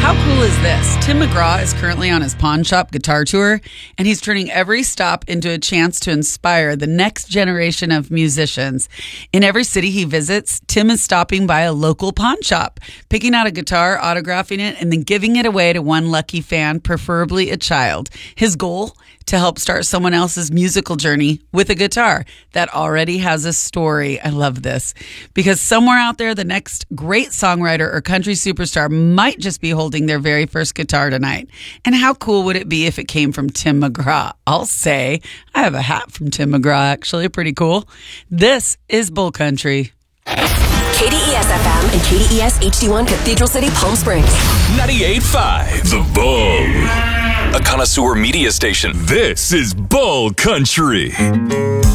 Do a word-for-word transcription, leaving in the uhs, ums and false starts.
How cool is this? Tim McGraw is currently on his pawn shop guitar tour, and he's turning every stop into a chance to inspire the next generation of musicians. In every city he visits, Tim is stopping by a local pawn shop, picking out a guitar, autographing it, and then giving it away to one lucky fan, preferably a child. His goal? To help start someone else's musical journey with a guitar that already has a story. I love this because somewhere out there, the next great songwriter or country superstar might just be holding their very first guitar tonight. And how cool would it be if it came from Tim McGraw? I'll say I have a hat from Tim McGraw, actually. Pretty cool. This is Bull Country. K D E S F M and K D E S H D one Cathedral City, Palm Springs. ninety-eight point five The Bull. A connoisseur media station. This is Bull Country.